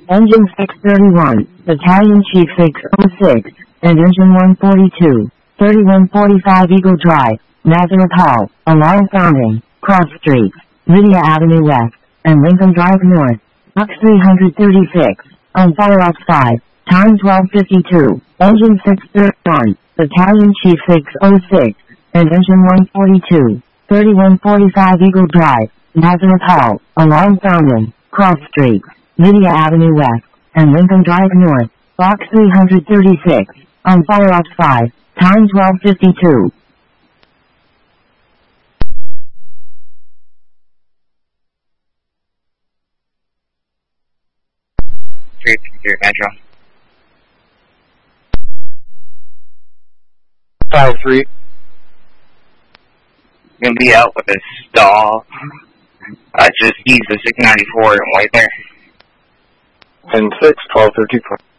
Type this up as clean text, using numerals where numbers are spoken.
Engine 631, Battalion Chief 606, and Engine 142, 3145 Eagle Drive, Nazareth Hall, alarm sounding, cross streets, Lydia Avenue West, and Lincoln Drive North, Box 336, on fire outside, time 12:52, Engine 631, Battalion Chief 606, and Engine 142, 3145 Eagle Drive, Nazareth Hall, alarm sounding, cross streets, Lydia Avenue West, and Lincoln Drive North, Box 336, on fire outside, time 12:52. Metro. 5-3. Gonna be out with a stall. Just ease the 694 and wait there. 10-6, 12-34.